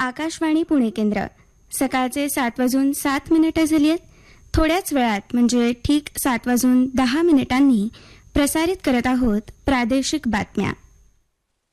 आकाशवाणी पुणे केंद्र. सकाळचे 7:07 झाली आहेत. थोड्याच वेळात म्हणजे ठीक 7:10 करत आहोत प्रादेशिक बातम्या.